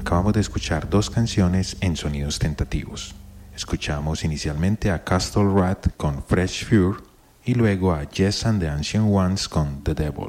acabamos de escuchar dos canciones en sonidos tentativos. Escuchamos inicialmente a Castle Rat con Fresh Fury y luego a Yes and the Ancient Ones con The Devil.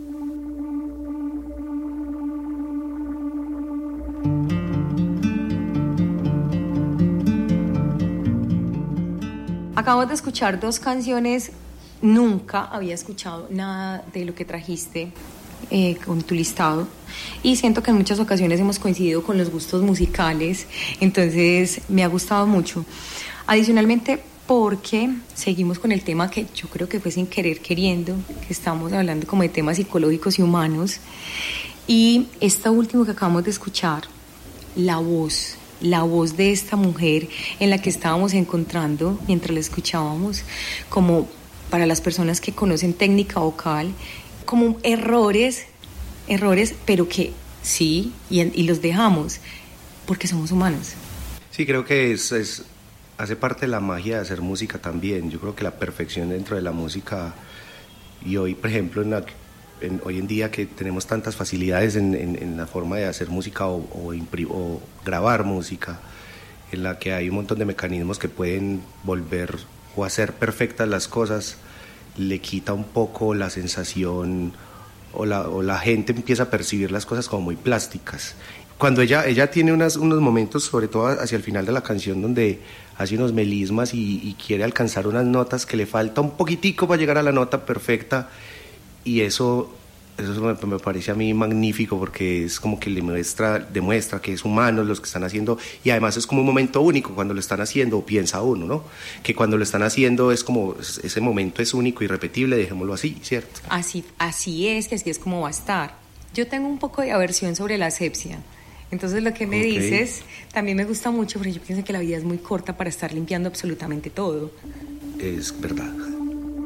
Acabamos de escuchar dos canciones. Nunca había escuchado nada de lo que trajiste con tu listado, y siento que en muchas ocasiones hemos coincidido con los gustos musicales, entonces me ha gustado mucho. Adicionalmente, porque seguimos con el tema que yo creo que fue sin querer queriendo, que estamos hablando como de temas psicológicos y humanos, y esta última que acabamos de escuchar, la voz de esta mujer en la que estábamos encontrando mientras la escuchábamos, como para las personas que conocen técnica vocal, como errores, pero que sí, y los dejamos, porque somos humanos. Sí, creo que hace parte de la magia de hacer música también. Yo creo que la perfección dentro de la música, y hoy, por ejemplo, hoy en día que tenemos tantas facilidades en la forma de hacer música o grabar música, en la que hay un montón de mecanismos que pueden volver o hacer perfectas las cosas, le quita un poco la sensación, o la gente empieza a percibir las cosas como muy plásticas. Cuando ella tiene unos momentos, sobre todo hacia el final de la canción, donde hace unos melismas y quiere alcanzar unas notas que le falta un poquitico para llegar a la nota perfecta, y eso me parece a mí magnífico, porque es como que demuestra que es humano los que están haciendo, y además es como un momento único cuando lo están haciendo, o piensa uno, ¿no? Que cuando lo están haciendo es como, ese momento es único y irrepetible, dejémoslo así, ¿cierto? Así es, que así es como va a estar. Yo tengo un poco de aversión sobre la asepsia, entonces lo que me dices también me gusta mucho, porque yo pienso que la vida es muy corta para estar limpiando absolutamente todo. Es verdad.